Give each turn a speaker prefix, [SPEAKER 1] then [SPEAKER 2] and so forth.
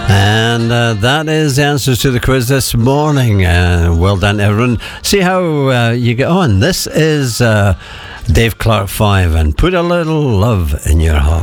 [SPEAKER 1] And that is the answers to the quiz this morning. Well done, everyone. See how you get on. This is Dave Clark 5 and Put a Little Love in Your Heart.